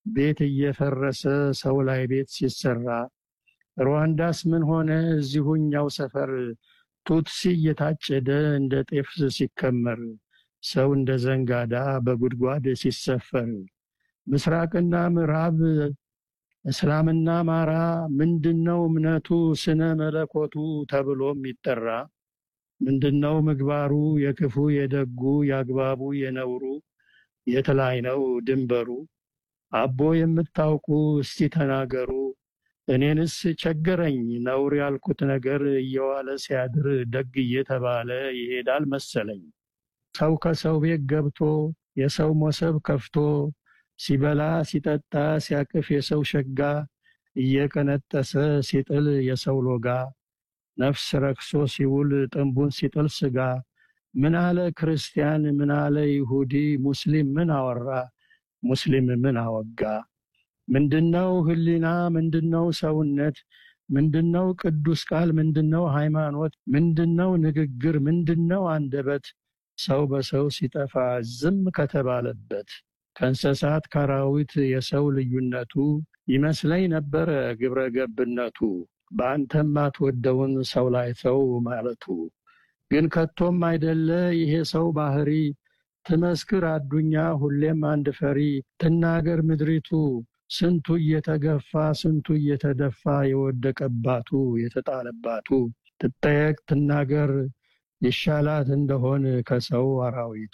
ቤት እየፈረሰ ሰው ላይ ቤት ሲሰራ ሩዋንዳስ ምን ሆነ እዚሁኛው ሰፈር ቱትሲ እየታጨደ እንደ ጤፍ ሲከመር ሰው እንደ ዘንጋዳ በጉድጓድ ሲሰፈር ምስራቅና ምዕራብ እስላምና ማራ ምንድነው እምነቱ ስነ መለኮቱ ተብሎ የሚጠራ ምንድነው ምግባሩ የክፉ የደጉ ያግባቡ የነውሩ የትላይ ነው ድንበሩ አቦ የምታውቁ እስቲ ተናገሩ እኔንስ ቸገረኝ ነውር ያልኩት ነገር እየዋለ ሲያድር ደግ እየተባለ ይሄዳል መሰለኝ ሰው ከሰው ቤት ገብቶ የሰው ሞሰብ ከፍቶ ሲበላ ሲጠጣ ሲያቅፍ የሰው ሸጋ እየቀነጠሰ ሲጥል የሰው ሎጋ ነፍስ ረክሶ ሲውል ጥንቡን ሲጥል ስጋ ምን አለ ክርስቲያን ምን አለ ይሁዲ ሙስሊም ምን አወራ ሙስሊም ምን አወጋ ምንድነው ህሊና ምንድነው ሰውነት ምንድነው ቅዱስ ቃል ምንድነው ሃይማኖት ምንድነው ንግግር ምንድነው አንደበት ሰው በሰው ሲጠፋ ዝም ከተባለበት ከእንስሳት ካራዊት የሰው ልዩነቱ ይመስለኝ ነበር ግብረ ገብነቱ በአንተም አትወደውን ሰው ላይ ሰው ማለቱ ግን ከቶም አይደለ ይሄ ሰው ባህሪ ተመስክር አዱኛ ሁሌም አንድ ፈሪ ተናገር ምድሪቱ ስንቱ እየተገፋ ስንቱ እየተደፋ የወደቀባቱ የተጣለባቱ ትጠየቅ ትናገር ይሻላት እንደሆነ ከሰው አራዊቱ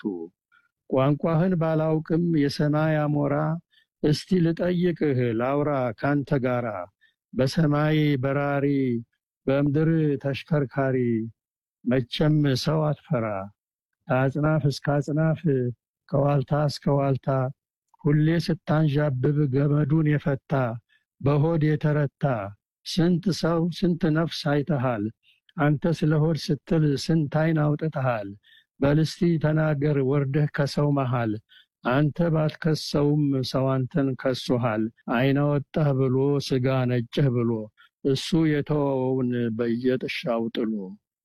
ቋንቋህን ባላውቅም የሰማይ አሞራ እስቲ ልጠይቅህ ላውራ ካንተ ጋራ በሰማይ በራሪ በምድር ተሽከርካሪ መቼም ሰው አትፈራ አጽናፍ እስከ አጽናፍ ከዋልታ እስከ ዋልታ ሁሌ ስታንዣብብ ገመዱን የፈታ በሆድ የተረታ ስንት ሰው ስንት ነፍስ አይተሃል አንተ ስለሆድ ስትል ስንት አይን አውጥተሃል በልስቲ ተናገር ወርደህ ከሰው መሃል አንተ ባትከሰውም ሰው አንተን ከሶሃል አይና ወጣህ ብሎ ስጋ ነጭህ ብሎ እሱ የተወውን በየጥሻው ጥሎ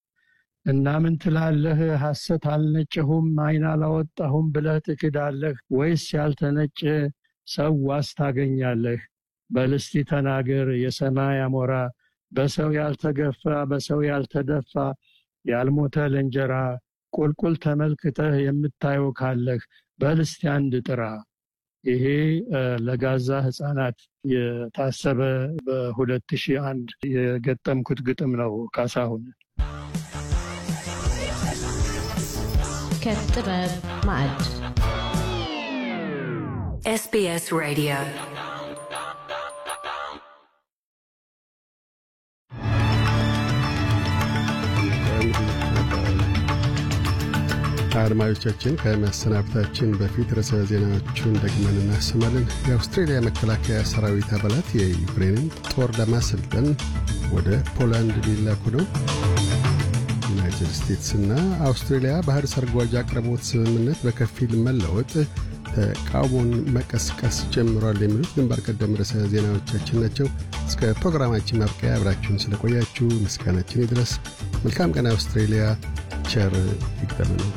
እና ምን ትላለህ ሐሰት አልነጨሁም አይና አላወጣሁም ብለህ ትክዳለህ ወይስ ያልተነጨ ሰው ዋስታገኛለህ በልስቲ ተናገር የሰማይ አሞራ በሰው ያልተገፋ በሰው ያልተደፋ ያልሞተ ለእንጀራ ቁልቁል ተመልክተህ የምታየው ካለህ በልስቲ አንድ ጥራ ይሄ ለጋዛ ህፃናት የታሰበ በ2001 የገጠምኩት ግጥም ነው ካሳሁን ከጥበብ ማዕድ SBS Radio አድማጮቻችን ከመሰናበታችን በፊት ርዕሰ ዜናዎቹን ደግመን እናሰማለን። የአውስትራሊያ መከላከያ ሰራዊት አባላት የዩክሬንን ጦር ለማሰልጠን ወደ ፖላንድ ሊላኩ ነው። ዩናይትድ ስቴትስና አውስትራሊያ ባህር ሰርጓጅ አቅርቦት ስምምነት በከፊል መለወጥ ተቃውሞን መቀስቀስ ጀምሯል የሚሉት ግንባር ቀደም ርዕሰ ዜናዎቻችን ናቸው። እስከ ፕሮግራማችን ማብቂያ አብራችሁን ስለቆያችሁ ምስጋናችን ይድረስ። መልካም ቀን አውስትራሊያ ቸር ይግጠመን።